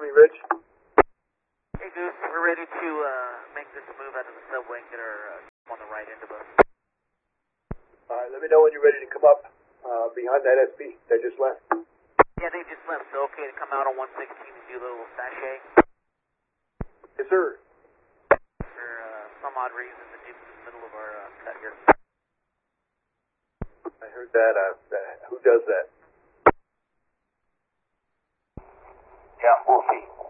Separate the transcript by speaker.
Speaker 1: me, Rich.
Speaker 2: Hey, Goose, we're ready to make this move out of the subway and get our on the right end of us.
Speaker 1: All right, let me know when you're ready to come up behind that SP that just left.
Speaker 2: Yeah, they just left, so okay to come out on 116 and do a little sachet?
Speaker 1: Yes, sir.
Speaker 2: For some odd reason, the Jeep's in the middle of our cut here.
Speaker 1: I heard that. Who does that?
Speaker 3: Yeah, we'll see.